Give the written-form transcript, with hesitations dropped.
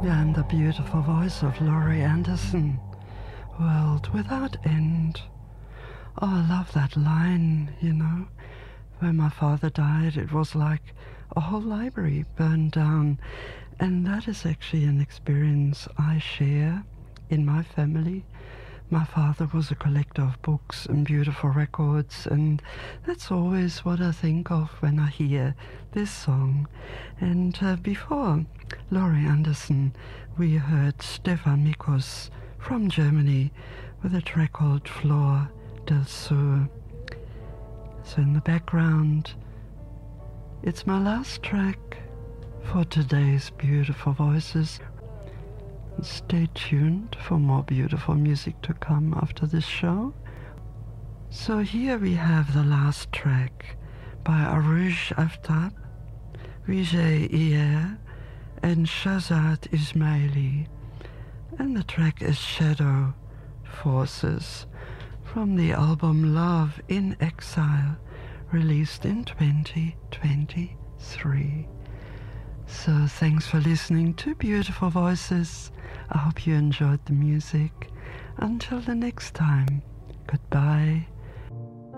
Yeah, and the beautiful voice of Laurie Anderson. World without end. Oh, I love that line, you know. When my father died, it was like a whole library burned down. And that is actually an experience I share in my family. My father was a collector of books and beautiful records, and that's always what I think of when I hear this song. And before Laurie Anderson, we heard Stefan Mikos from Germany with a track called Flor del Sur. So in the background, it's my last track for today's Beautiful Voices. Stay tuned for more beautiful music to come after this show. So here we have the last track by Arouj Aftab, Vijay Iyer and Shahzad Ismaili, and the track is Shadow Forces from the album Love in Exile, released in 2023. So thanks for listening to Beautiful Voices. I hope you enjoyed the music. Until the next time, goodbye.